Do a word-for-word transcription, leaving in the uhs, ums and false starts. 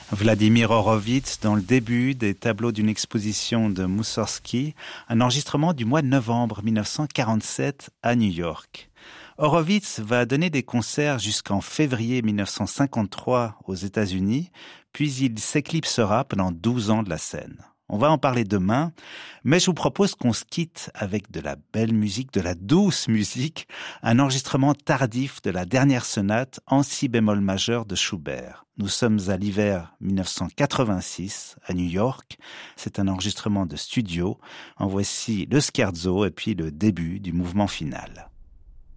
Vladimir Horowitz dans le début des tableaux d'une exposition de Moussorgsky, un enregistrement du mois de novembre mille neuf cent quarante-sept à New York. Horowitz va donner des concerts jusqu'en février mille neuf cent cinquante-trois aux États-Unis, puis il s'éclipsera pendant douze ans de la scène. On va en parler demain, mais je vous propose qu'on se quitte avec de la belle musique, de la douce musique, un enregistrement tardif de la dernière sonate en si bémol majeur de Schubert. Nous sommes à l'hiver mille neuf cent quatre-vingt-six à New York. C'est un enregistrement de studio. En voici le scherzo et puis le début du mouvement final.